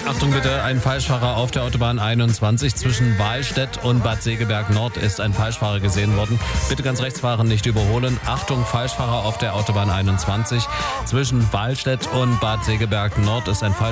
Achtung bitte, ein Falschfahrer auf der Autobahn 21 zwischen Wahlstedt und Bad Segeberg Nord ist ein Falschfahrer gesehen worden. Bitte ganz rechts fahren, nicht überholen. Achtung, Falschfahrer auf der Autobahn 21 zwischen Wahlstedt und Bad Segeberg Nord ist ein Falschfahrer